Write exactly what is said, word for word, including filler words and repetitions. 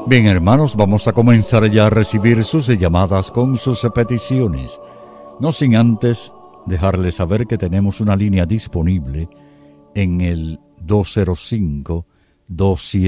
Bien, hermanos, vamos a comenzar ya a recibir sus llamadas con sus peticiones. No sin antes dejarles saber que tenemos una línea disponible en el dos cero cinco, dos siete